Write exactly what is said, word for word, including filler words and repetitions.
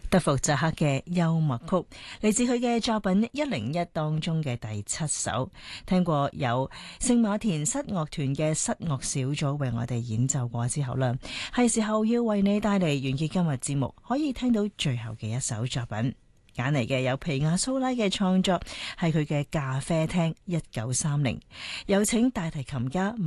德福扎克嘅幽默曲，嚟自佢嘅作品一零一當中嘅第七首。聽過有聖馬田室樂團嘅室樂小組為我哋演奏過之後啦，係時候要為你帶嚟完結今日節目可以聽到最後嘅一首作品。揀嚟嘅有皮亞蘇拉嘅創作，係佢嘅咖啡廳一九三零，有請大提琴家